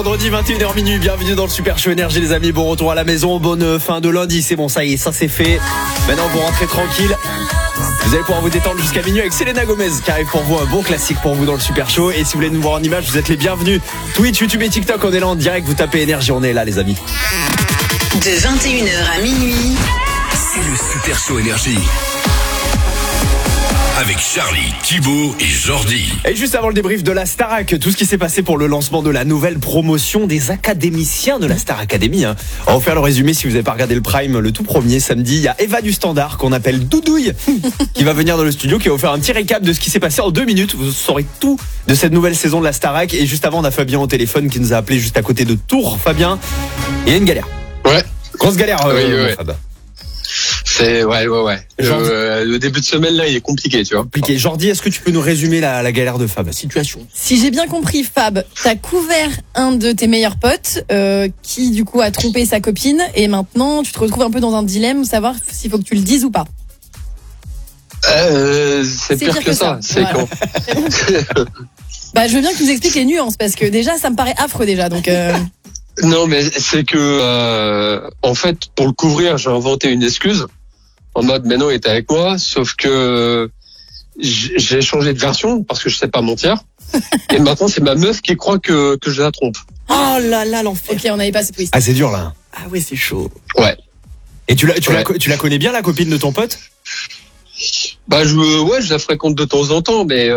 Vendredi 21h minuit, bienvenue dans le Super Show Énergie les amis, bon retour à la maison, bonne fin de lundi, c'est bon, ça y est, ça c'est fait. Maintenant vous rentrez tranquille, vous allez pouvoir vous détendre jusqu'à minuit avec Selena Gomez qui arrive pour vous, un bon classique pour vous dans le Super Show. Et si vous voulez nous voir en image, vous êtes les bienvenus. Twitch, YouTube et TikTok, on est là en direct, vous tapez Énergie, on est là les amis. De 21h à minuit, c'est le Super Show Énergie. Avec Charlie, Thibaut et Jordi. Et juste avant le débrief de la Starac, tout ce qui s'est passé pour le lancement de la nouvelle promotion des académiciens de la Star Academy. On va vous faire le résumé si vous n'avez pas regardé le Prime le tout premier samedi. Il y a Eva du Standard qu'on appelle Doudouille qui va venir dans le studio, qui va vous faire un petit récap de ce qui s'est passé en 2 minutes. Vous saurez tout de cette nouvelle saison de la Starac. Et juste avant, on a Fabien au téléphone qui nous a appelé juste à côté de Tours. Fabien, il y a une galère. Ouais. Grosse galère, oui. Fab. C'est ouais. Le début de semaine là, il est compliqué, tu vois. Compliqué. Jordi, est-ce que tu peux nous résumer la galère de Fab, la situation? Si j'ai bien compris, Fab, t'as couvert un de tes meilleurs potes qui du coup a trompé sa copine et maintenant tu te retrouves un peu dans un dilemme, savoir s'il faut que tu le dises ou pas. C'est pire que ça. C'est voilà. con. Bah, je veux bien que tu nous expliques les nuances parce que déjà ça me paraît affreux déjà. Donc Non, mais c'est que en fait, pour le couvrir, j'ai inventé une excuse. En mode, mais non, il était avec moi, sauf que j'ai changé de version parce que je sais pas mentir. Et maintenant, c'est ma meuf qui croit que je la trompe. Oh là là, l'enfer. ok, on n'avait pas ce twist. Ah, c'est dur là. Ah ouais, c'est chaud. Ouais. Et tu la connais bien, la copine de ton pote? Bah, je la fréquente de temps en temps, mais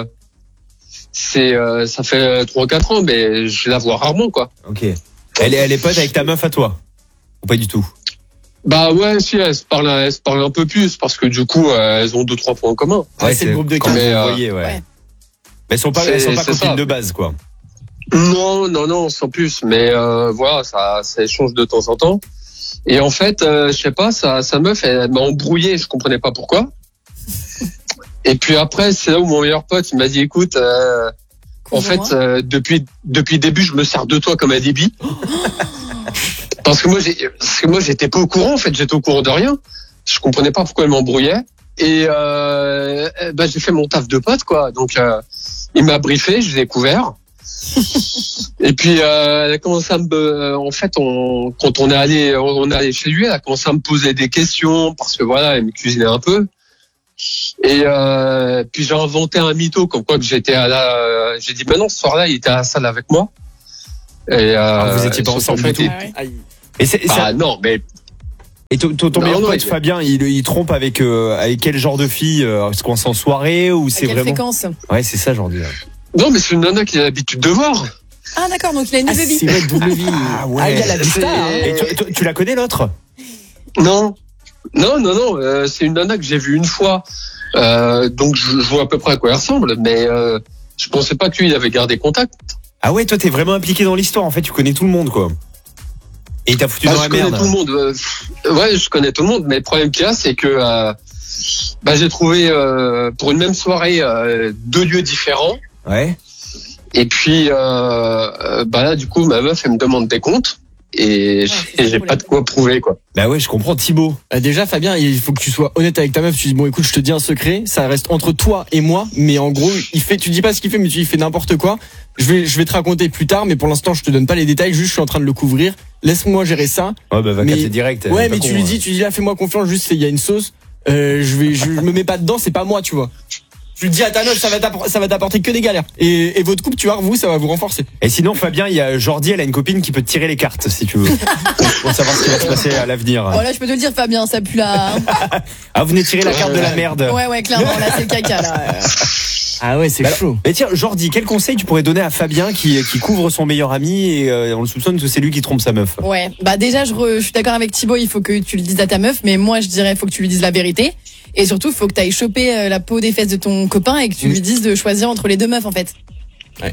ça fait 3-4 ans, mais je la vois rarement, quoi. Ok. Elle est pote avec ta meuf à toi? Ou pas du tout? Bah ouais, si, elle se parle un peu plus parce que du coup, elles ont 2-3 points en commun. Ouais, c'est le groupe de 15, mais, vous voyez, ouais. Mais elles sont pas copines ça. de base, quoi. Non, sans plus. Mais voilà, ça échange de temps en temps. Et en fait, je sais pas, sa meuf, elle m'a embrouillé, je comprenais pas pourquoi. Et puis après, c'est là où mon meilleur pote, il m'a dit, écoute, en fait, depuis le début, je me sers de toi comme un débit. Parce que moi, j'étais pas au courant, en fait, j'étais au courant de rien. Je comprenais pas pourquoi elle m'embrouillait. Et j'ai fait mon taf de pote, quoi. Donc, il m'a briefé, je l'ai couvert. Et puis, elle a commencé à en fait, quand on est allé chez lui, elle a commencé à me poser des questions parce que voilà, elle me cuisinait un peu. Et puis j'ai inventé un mytho comme quoi que j'étais j'ai dit non, ce soir-là il était à la salle avec moi. Et vous étiez pas ensemble du tout. Et non, mais et ton meilleur pote Fabien, il trompe avec quel genre de fille? Est-ce qu'on s'en soirée ou c'est vraiment fréquence? Ouais, c'est ça, j'en dis. Non, mais c'est une nana qui a l'habitude de voir. Ah d'accord, donc il a une double vie. C'est vrai, double vie. Ah ouais. il y a la vista. Et tu la connais l'autre? Non, c'est une nana que j'ai vue une fois. Donc je vois à peu près à quoi elle ressemble, mais je pensais pas que lui il avait gardé contact. Ah ouais, toi t'es vraiment impliqué dans l'histoire, en fait, tu connais tout le monde, quoi. Et t'as foutu dans la merde. Je connais tout le monde. Ouais, je connais tout le monde, mais le problème qu'il y a, c'est que j'ai trouvé pour une même soirée 2 lieux différents. Ouais. Et puis là, du coup, ma meuf elle me demande des comptes. Et j'ai pas de quoi prouver, quoi. Bah ouais, je comprends. Thibaut. Déjà, Fabien, il faut que tu sois honnête avec ta meuf. Tu dis, bon, écoute, je te dis un secret, ça reste entre toi et moi, mais en gros, tu dis pas ce qu'il fait, mais il fait n'importe quoi. Je vais te raconter plus tard, mais pour l'instant, je te donne pas les détails, juste je suis en train de le couvrir. Laisse-moi gérer ça. Ouais, bah, va capter direct. Ouais, mais tu lui dis là, fais-moi confiance, juste, il y a une sauce. Je me mets pas dedans, c'est pas moi, tu vois. Je lui dis à ta meuf, ça va t'apporter que des galères. Et votre couple, tu vois, ça va vous renforcer. Et sinon, Fabien, il y a Jordi, elle a une copine qui peut te tirer les cartes, si tu veux. Pour savoir ce qui va se passer à l'avenir. Voilà, je peux te le dire, Fabien, ça pue la. Ah, vous venez tirer la carte de la merde. Ouais, clairement, là, c'est le caca, là. Ah ouais, c'est chaud. Mais tiens, Jordi, quel conseil tu pourrais donner à Fabien qui couvre son meilleur ami et on le soupçonne que c'est lui qui trompe sa meuf? Ouais, bah déjà, je suis d'accord avec Thibaut, il faut que tu le dises à ta meuf, mais moi, je dirais, il faut que tu lui dises la vérité. Et surtout, il faut que tu ailles choper la peau des fesses de ton copain et que tu lui dises de choisir entre les 2 meufs, en fait. Ouais.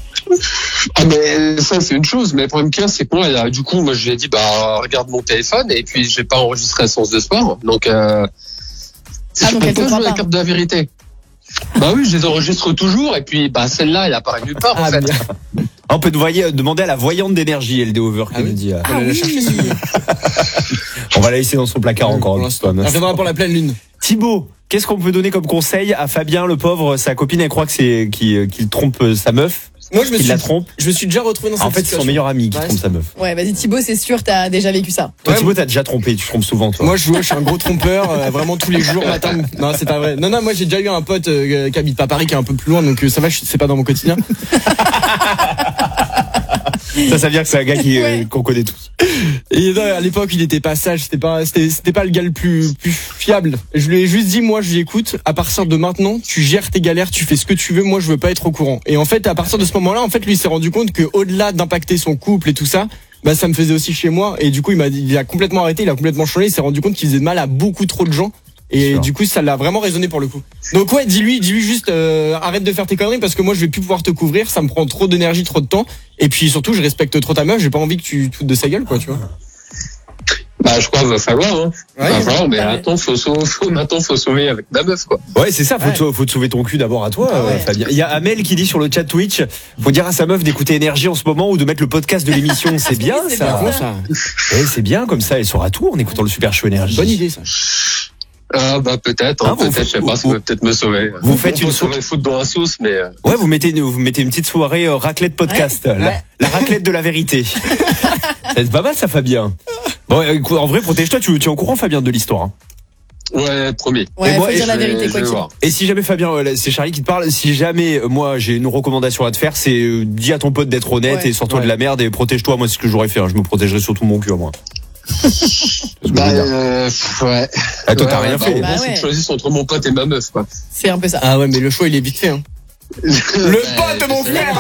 Ah, mais ça, c'est une chose. Mais le problème qu'il y a, c'est que moi, du coup, je lui ai dit, regarde mon téléphone, et puis j'ai pas enregistré la séance de sport. Donc, donc elle te croit la pas. carte de la vérité. Bah oui, je les enregistre toujours, et puis, celle-là, elle apparaît nulle part, en fait. On peut demander à la voyante d'énergie, LD Over, qui nous dit. On va la laisser dans son placard encore. On reviendra pour la pleine lune. Thibaut, qu'est-ce qu'on peut donner comme conseil à Fabien, le pauvre? Sa copine, elle croit que c'est qu'il trompe sa meuf. Moi, je me qui suis la trompe. Je me suis déjà retrouvé dans cette En fait, c'est son situation. meilleur ami qui Ouais, trompe sa meuf. Ouais, vas-y Thibaut, c'est sûr, t'as déjà vécu ça. Toi, Ouais, Thibaut, t'as déjà trompé, tu trompes souvent, toi. Moi, je suis un gros trompeur, vraiment tous les jours, matin. Non, c'est pas vrai. Non, moi, j'ai déjà eu un pote qui habite pas Paris, qui est un peu plus loin, donc ça va, c'est pas dans mon quotidien. Ça veut dire que c'est un gars Ouais. qu'on connaît tous. Et non, à l'époque, il était pas sage, c'était pas le gars le plus fiable. Je lui ai juste dit, moi, je l'écoute. À partir de maintenant, tu gères tes galères, tu fais ce que tu veux. Moi, je veux pas être au courant. Et en fait, à partir de ce moment-là, en fait, lui, il s'est rendu compte que au-delà d'impacter son couple et tout ça, bah, ça me faisait aussi chez moi. Et du coup, il a complètement arrêté, il a complètement changé. Il s'est rendu compte qu'il faisait mal à beaucoup trop de gens. Et Sûr. du coup, ça l'a vraiment résonné pour le coup. Donc ouais, dis-lui juste, arrête de faire tes conneries parce que moi, je vais plus pouvoir te couvrir. Ça me prend trop d'énergie, trop de temps. Et puis surtout, je respecte trop ta meuf. J'ai pas envie que tu te foutes de sa gueule, quoi, tu vois. Bah, je crois qu'il va falloir, hein. Ouais. Va falloir, mais Ouais. attends, faut sauver avec ma meuf, quoi. Ouais, c'est ça, faut te sauver ton cul d'abord à toi, Ouais. Fabien. Il y a Amel qui dit sur le chat Twitch, faut dire à sa meuf d'écouter Énergie en ce moment ou de mettre le podcast de l'émission. C'est bien, c'est ça. bien. Ça. Ouais, c'est bien, comme ça, elle saura tout en écoutant le Super Show Énergie. Bonne idée, ça. Ah, bah, peut-être, Ah, hein, vous- peut-être, je sais pas, ça vous- peut peut-être me sauver. vous faites On peut une sauver le foot dans la sauce, mais, Ouais, vous mettez une petite soirée raclette podcast. La raclette de la vérité. C'est pas mal, ça, Fabien. Bon, écoute, en vrai, protège-toi, tu es au courant, Fabien, de l'histoire. Hein. ouais, promis. Ouais, Et moi, faut dire la Je vais- vérité, je quoi vais qu'il. voir. Et si jamais, Fabien, c'est Charlie qui te parle, si jamais, moi, j'ai une recommandation à te faire, c'est dis à ton pote d'être honnête Ouais. et sors-toi Ouais. de la merde et protège-toi. Moi, c'est ce que j'aurais fait. Hein. Je me protégerais surtout mon cul à moi. C'est ce que je Bah, veux dire. ouais. Ah, toi, t'as Ouais, rien bah, fait. en Bah, gros, faut ouais. que je choisisse entre mon pote et ma meuf, quoi. C'est un peu ça. Ah ouais, mais le choix, il est vite fait, hein. Le pote de mon frère.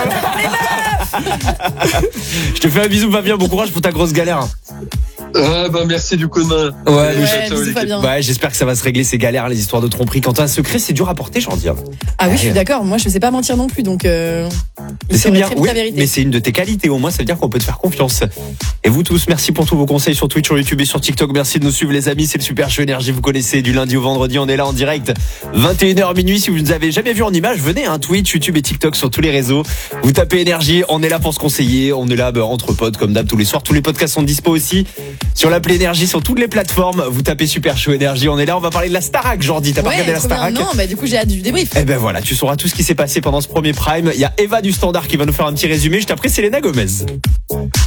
Je te fais un bisou, Fabien. Bon courage pour ta grosse galère. Bah, merci du coup de main. Ouais, Ouais, ciao, bisous, l'équipe. Fabien. Bah, j'espère que ça va se régler ces galères, les histoires de tromperie. Quand t'as un secret, c'est dur à porter, j'en dis. Ah oui, je suis d'accord. Moi, je sais pas mentir non plus, donc. Mais il c'est saurait bien, très vite oui, la vérité. mais c'est une de tes qualités. Au moins, ça veut dire qu'on peut te faire confiance. Et vous tous, merci pour tous vos conseils sur Twitch, sur YouTube et sur TikTok. Merci de nous suivre, les amis. C'est le Super Show Énergie. Vous connaissez, du lundi au vendredi, on est là en direct. 21h minuit. Si vous ne nous avez jamais vu en image, venez, hein, Twitch, YouTube et TikTok sur tous les réseaux. Vous tapez Énergie. On est là pour se conseiller. On est là, entre potes, comme d'hab, tous les soirs. Tous les podcasts sont dispo aussi sur l'appli Énergie, sur toutes les plateformes. Vous tapez Super Show Énergie. On est là. On va parler de la Starac, Jordi. T'as pas Ouais, regardé la trop bien. Starac? Non, bah du coup, j'ai hâte du débrief. Eh ben voilà, tu sauras tout ce qui s'est passé pendant ce premier prime. Il y a Eva du Standard qui va nous faire un petit résumé. Juste après, c'est Selena Gomez.